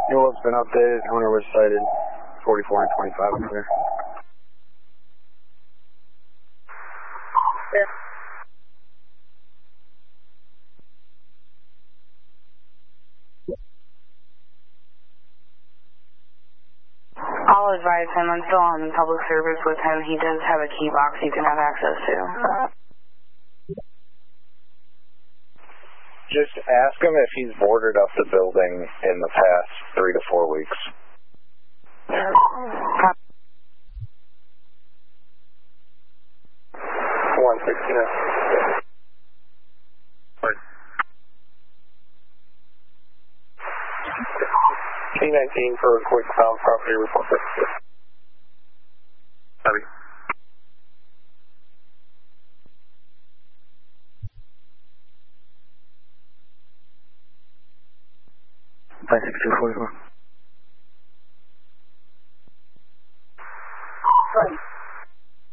Newell's been updated. Owner was cited 44 and 25 over there. Yeah. I'll advise him. I'm still on public service with him. He does have a key box you can have access to. Just ask him if he's boarded up the building in the past 3 to 4 weeks. 169. T19 for a quick found property report. Copy. Five 6244.